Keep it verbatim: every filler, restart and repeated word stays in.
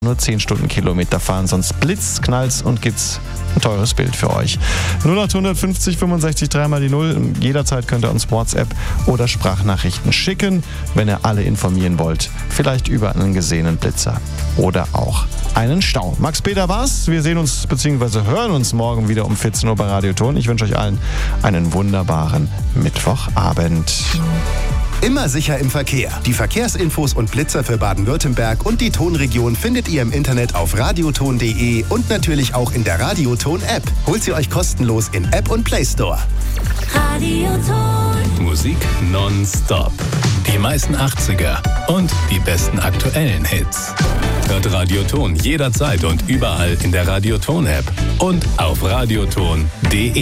nur zehn Stundenkilometer fahren, sonst blitzt, knallt's und gibt's ein teures Bild für euch. null acht fünfzig fünfundsechzig dreimal die null. Jederzeit könnt ihr uns WhatsApp oder Sprachnachrichten schicken, wenn ihr alle informieren wollt. Vielleicht über einen gesehenen Blitzer oder auch einen Stau. Max-Peter war's. Wir sehen uns bzw. hören uns morgen wieder um vierzehn Uhr bei Radioton. Ich wünsche euch allen einen wunderbaren Mittwochabend. Immer sicher im Verkehr. Die Verkehrsinfos und Blitzer für Baden-Württemberg und die Tonregion findet ihr im Internet auf radioton punkt de und natürlich auch in der Radioton-App. Holt sie euch kostenlos in App und Play Store. Radioton. Musik nonstop. Die meisten achtziger und die besten aktuellen Hits. Hört Radioton jederzeit und überall in der Radioton-App und auf radioton punkt de.